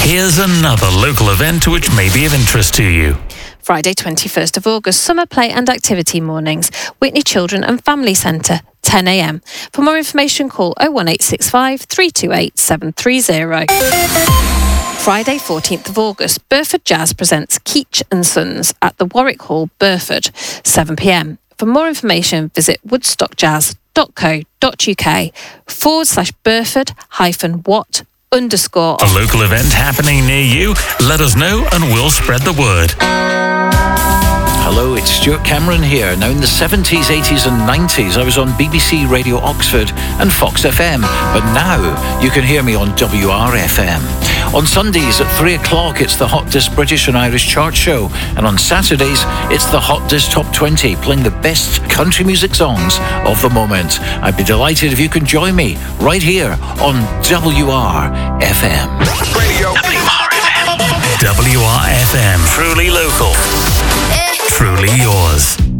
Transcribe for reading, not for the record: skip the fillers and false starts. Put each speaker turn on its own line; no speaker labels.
Here's another local event which may be of interest to you.
Friday 21st of August, Summer Play and Activity Mornings, Witney Children and Family Centre, 10 a.m. For more information, call 01865 328 730. Friday 14th of August, Burford Jazz presents Keach and Sons at the Warwick Hall, Burford, 7 p.m. For more information, visit woodstockjazz.co.uk/Burford-What_.
A local event happening near you? Let us know and we'll spread the word.
Hello, it's Stuart Cameron here. Now, in the 70s, 80s and 90s, I was on BBC Radio Oxford and Fox FM. But now, you can hear me on WRFM. On Sundays at 3 o'clock, it's the Hot Disc British and Irish Chart Show. And on Saturdays, it's the Hot Disc Top 20, playing the best country music songs of the moment. I'd be delighted if you can join me right here on WRFM.
Radio WRFM. WRFM. Truly local. Truly yours.